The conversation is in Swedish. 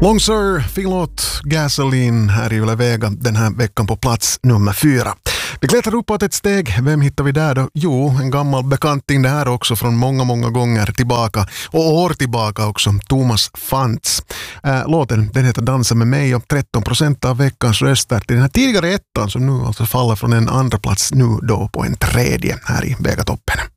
Long Sir fick låt Gasoline här i Yle Vega den här veckan på plats nummer 4. Vi klättrar uppåt ett steg. Vem hittar vi där då? Jo, en gammal bekanting det här också från många gånger tillbaka och år tillbaka också. Thomas Fantz. Låten den heter Dansa med mig och 13% av veckans röster till den här tidigare ettan som nu alltså faller från en andra plats nu då på en tredje här i Vegatoppen.